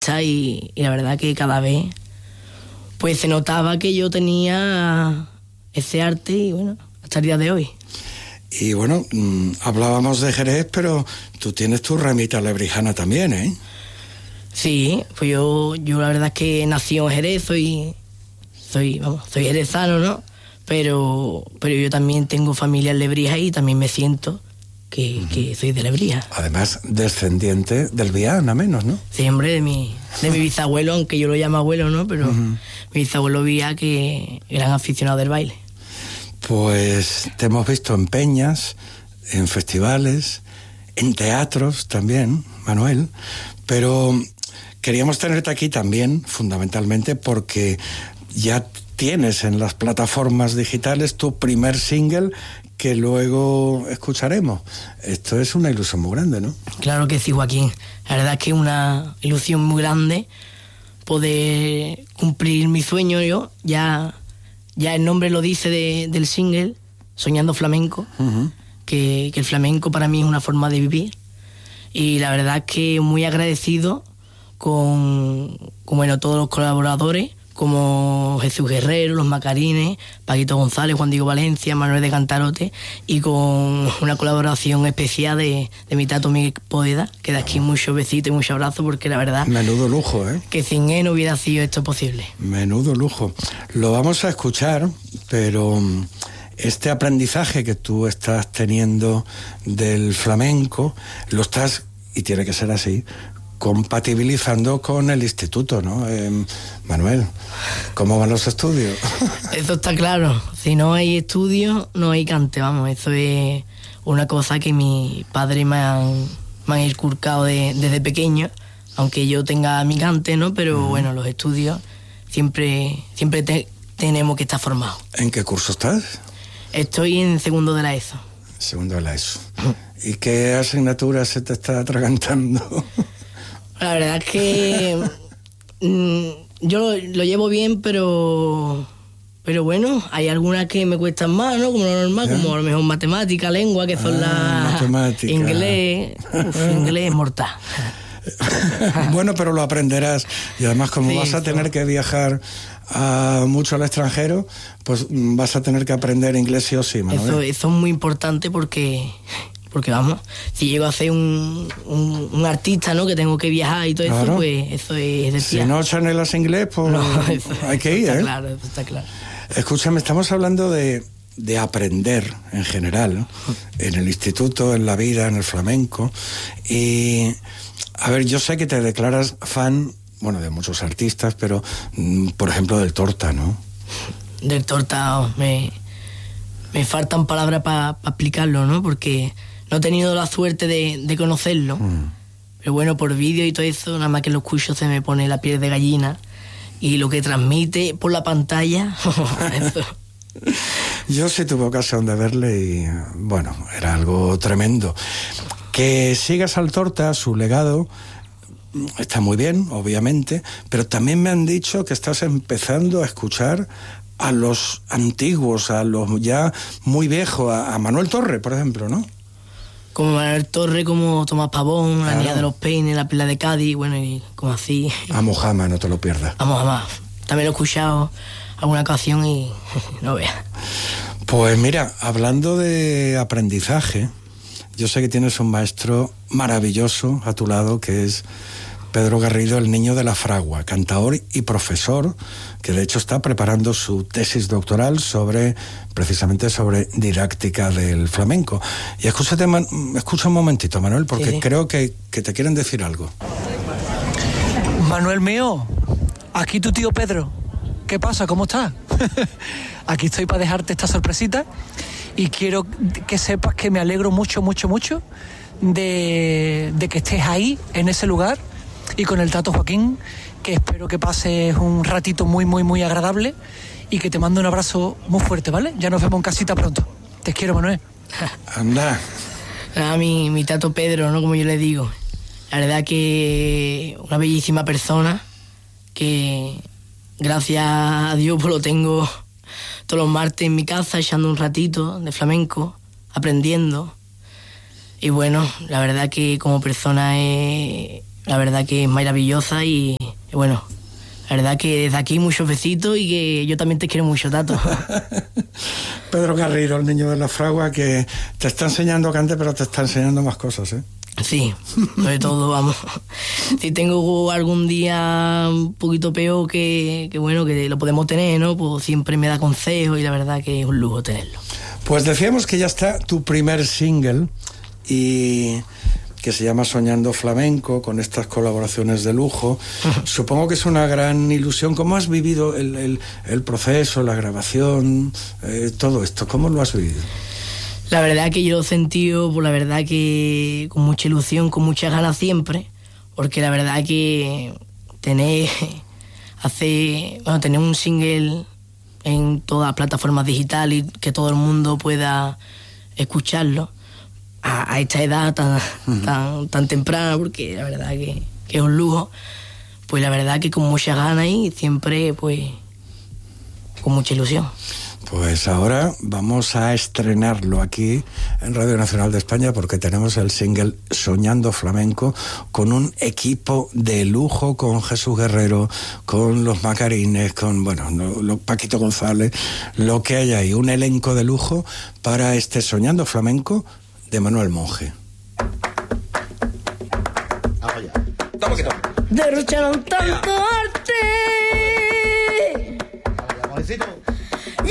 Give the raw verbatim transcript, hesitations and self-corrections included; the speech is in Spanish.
pista y, y la verdad que cada vez pues se notaba que yo tenía ese arte y bueno, hasta el día de hoy. Y bueno, mmm, hablábamos de Jerez, pero tú tienes tu ramita lebrijana también, ¿eh? Sí, pues yo, yo la verdad es que nací en Jerez, soy, soy, vamos, soy jerezano, ¿no? Pero, pero yo también tengo familia en Lebrija y también me siento que, uh-huh. que soy de Lebrija. Además, descendiente del Viana menos, ¿no? Sí, hombre, de mi, de mi bisabuelo, aunque yo lo llamo abuelo, ¿no? Pero uh-huh. mi bisabuelo Vía, que gran aficionado del baile. Pues te hemos visto en peñas, en festivales, en teatros también, Manuel, pero queríamos tenerte aquí también, fundamentalmente, porque ya tienes en las plataformas digitales tu primer single que luego escucharemos. Esto es una ilusión muy grande, ¿no? Claro que sí, Joaquín. La verdad es que es una ilusión muy grande poder cumplir mi sueño. Yo ya, ya el nombre lo dice de, del single, Soñando Flamenco, uh-huh. que, que el flamenco para mí es una forma de vivir. Y la verdad es que muy agradecido con, con bueno, todos los colaboradores, como Jesús Guerrero, Los Macarines, Paquito González, Juan Diego Valencia, Manuel de Cantarote, y con una colaboración especial de, de mi tato Miguel Poveda, que de aquí muchos besitos y muchos abrazos, porque la verdad... Menudo lujo, ¿eh? Que sin él no hubiera sido esto posible. Menudo lujo. Lo vamos a escuchar, pero este aprendizaje que tú estás teniendo del flamenco, lo estás, y tiene que ser así, compatibilizando con el instituto, ¿no? Eh, Manuel, ¿cómo van los estudios? Eso está claro. Si no hay estudios, no hay cante, vamos. Eso es una cosa que mis padres me han, me han inculcado de, desde pequeño, aunque yo tenga mi cante, ¿no? Pero uh-huh. bueno, los estudios siempre, siempre te, tenemos que estar formados. ¿En qué curso estás? Estoy en segundo de la ESO. Segundo de la ESO. ¿Y qué asignatura se te está atragantando? La verdad es que mmm, yo lo, lo llevo bien, pero pero bueno, hay algunas que me cuestan más, ¿no? Como lo normal, ¿ya? Como a lo mejor matemática, lengua, que son ah, las... Inglés, uf, inglés es mortal. Bueno, pero lo aprenderás. Y además, como sí, vas a tener que viajar a mucho al extranjero, pues vas a tener que aprender inglés sí o sí, Manuel. Eso, eso es muy importante porque... Porque vamos, si llego a ser un, un, un artista, ¿no? Que tengo que viajar y todo claro. eso, pues eso es decir. Si no chanelas inglés, pues no, eso, hay que ir, está ¿eh? Claro, eso está claro. Escúchame, estamos hablando de, de aprender en general, ¿no? En el instituto, en la vida, en el flamenco. Y, a ver, yo sé que te declaras fan, bueno, de muchos artistas, pero, por ejemplo, del Torta, ¿no? Del Torta, oh, me, me faltan palabras para pa explicarlo, ¿no? Porque... no he tenido la suerte de, de conocerlo, mm. pero bueno, por vídeo y todo eso, nada más que lo escucho se me pone la piel de gallina y lo que transmite por la pantalla, eso. Yo sí tuve ocasión de verle y, bueno, era algo tremendo. Que sigas al Torta, su legado, está muy bien, obviamente, pero también me han dicho que estás empezando a escuchar a los antiguos, a los ya muy viejos, a, a Manuel Torre, por ejemplo, ¿no? Como Manuel Torre, como Tomás Pavón, claro. La Niña de los Peines, La Perla de Cádiz, bueno, y como así. A Mojama, no te lo pierdas. A Mojama. También lo he escuchado alguna ocasión y no veas. Pues mira, hablando de aprendizaje, yo sé que tienes un maestro maravilloso a tu lado, que es Pedro Garrido, el niño de la fragua, cantador y profesor, que de hecho está preparando su tesis doctoral sobre, precisamente sobre didáctica del flamenco. Y escúchate, man, escucha un momentito, Manuel, porque sí, sí. creo que, que te quieren decir algo. Manuel mío, aquí tu tío Pedro. ¿Qué pasa? ¿Cómo estás? Aquí estoy para dejarte esta sorpresita y quiero que sepas que me alegro mucho, mucho, mucho de, de que estés ahí, en ese lugar, y con el Tato Joaquín, que espero que pases un ratito muy, muy, muy agradable y que te mando un abrazo muy fuerte, ¿vale? Ya nos vemos en casita pronto. Te quiero, Manuel. Anda. A mi, mi Tato Pedro, ¿no? Como yo le digo. La verdad que una bellísima persona que, gracias a Dios, pues lo tengo todos los martes en mi casa echando un ratito de flamenco, aprendiendo. Y bueno, la verdad que como persona es... La verdad que es maravillosa y, Y bueno, la verdad que desde aquí muchos besitos y que yo también te quiero mucho, Tato. Pedro Garrido, el niño de la fragua, que te está enseñando a cantar, pero te está enseñando más cosas, ¿eh? Sí, sobre todo, vamos. Si tengo algún día un poquito peor que, que bueno, que lo podemos tener, ¿no? Pues siempre me da consejos y la verdad que es un lujo tenerlo. Pues decíamos que ya está tu primer single y que se llama Soñando Flamenco, con estas colaboraciones de lujo. Supongo que es una gran ilusión. ¿Cómo has vivido el, el, el proceso, la grabación, eh, todo esto? ¿Cómo lo has vivido? La verdad que yo lo he sentido, pues la verdad que con mucha ilusión, con muchas ganas siempre, porque la verdad que tener, hace, bueno, tener un single en todas las plataformas digitales y que todo el mundo pueda escucharlo a, a esta edad tan, uh-huh. tan, tan temprana, porque la verdad que, que es un lujo, pues la verdad que con muchas ganas y siempre pues con mucha ilusión. Pues ahora vamos a estrenarlo aquí en Radio Nacional de España porque tenemos el single Soñando Flamenco con un equipo de lujo, con Jesús Guerrero, con los Macarines, con, bueno, lo, lo, Paquito González, lo que hay ahí, un elenco de lujo para este Soñando Flamenco de Manuel Monge. Derrocharon tanto arte.